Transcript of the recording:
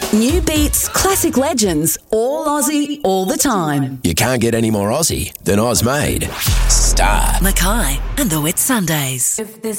New beats, classic legends, all Aussie, all the time. You can't get any more Aussie than Oz Made. Star. Mackay and the Whit Sundays. If this